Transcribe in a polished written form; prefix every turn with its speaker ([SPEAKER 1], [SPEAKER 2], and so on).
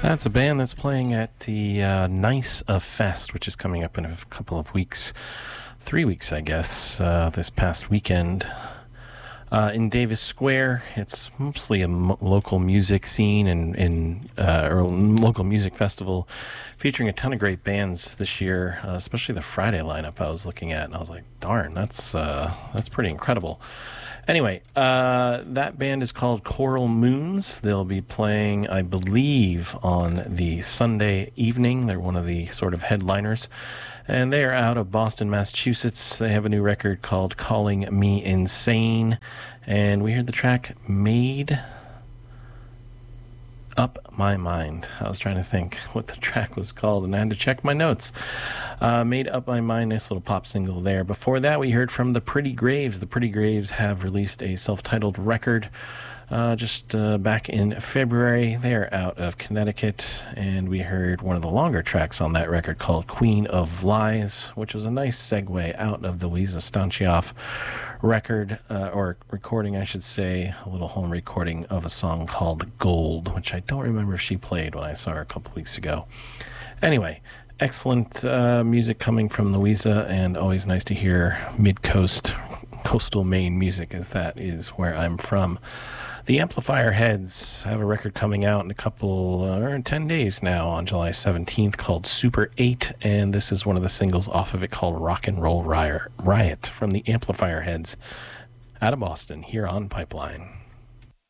[SPEAKER 1] That's a band that's playing at the Nice Fest, which is coming up in a couple of weeks. 3 weeks, I guess, this past weekend. In Davis Square, it's mostly a local music scene or local music festival featuring a ton of great bands this year, especially the Friday lineup I was looking at, and I was like, darn, that's pretty incredible. Anyway, that band is called Coral Moons. They'll be playing, I believe, on the Sunday evening. They're one of the sort of headliners. And they are out of Boston, Massachusetts. They have a new record called Calling Me Insane. And we heard the track Made Up My Mind. I was trying to think what the track was called, and I had to check my notes. Made Up My Mind, nice little pop single there. Before that, we heard from the Pretty Graves. The Pretty Graves have released a self-titled record just back in February. They're out of Connecticut, and we heard one of the longer tracks on that record called Queen of Lies, which was a nice segue out of the Louisa Stanchioff record, or recording, I should say, a little home recording of a song called Gold, which I don't remember if she played when I saw her a couple weeks ago. Anyway, excellent music coming from Louisa, and always nice to hear mid-coast, coastal Maine music, as that is where I'm from. The Amplifier Heads have a record coming out in a couple, or 10 days now, on July 17th, called Super 8, and this is one of the singles off of it called Rock and Roll Riot from the Amplifier Heads out of Boston, here on Pipeline.